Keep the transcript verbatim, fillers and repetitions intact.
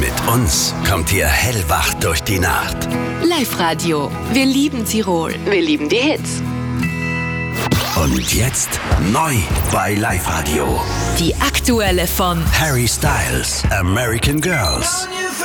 Mit uns kommt ihr hellwach durch die Nacht. Live-Radio. Wir lieben Tirol. Wir lieben die Hits. Und jetzt neu bei Live-Radio. Die aktuelle von Harry Styles, American Girls.